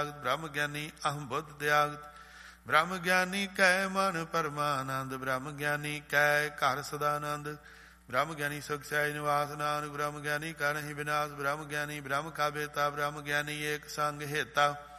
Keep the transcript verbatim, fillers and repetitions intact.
ਬ੍ਰਹਮ ਗਿਆਨੀ ਅਹੰ ਬੁੱਧ ਤਿਆਗਤ। ਬ੍ਰਹਮ ਗਿਆਨੀ ਕੈ ਮਨ ਪਰਮਾਨੰਦ। ਬ੍ਰਹਮ ਗਿਆਨੀ ਕੈ ਘਰ ਸਦਾਨੰਦ। ਬ੍ਰਹਮ ਗਿਆਨੀ ਸੁਖ ਸਹਿਜ ਨਿਵਾਸ ਨਾਨਕ। ਬ੍ਰਹਮ ਗਿਆਨੀ ਕਰਹਿ ਵਿਨਾਸ਼। ਬ੍ਰਹਮ ਗਿਆਨੀ ਬ੍ਰਹਮ ਕਾ ਬੇਤਾ। ਬ੍ਰਹਮ ਗਿਆਨੀ ਏਕ ਸੰਗ ਹੇਤਾ।